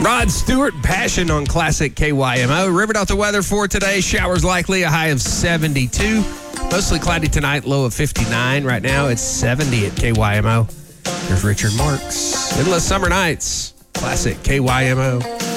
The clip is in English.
Rod Stewart, Passion on Classic KYMO. River Delta weather for today. Showers likely, a high of 72. Mostly cloudy tonight, low of 59. Right now, it's 70 at KYMO. There's Richard Marks. Endless Summer Nights. Classic KYMO.